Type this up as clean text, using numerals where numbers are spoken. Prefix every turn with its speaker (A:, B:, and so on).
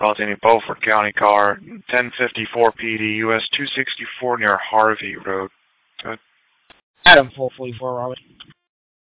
A: Baltimore, Beaufort County car, 1054 PD, US 264 near Harvey Road.
B: Adam 444, Robert.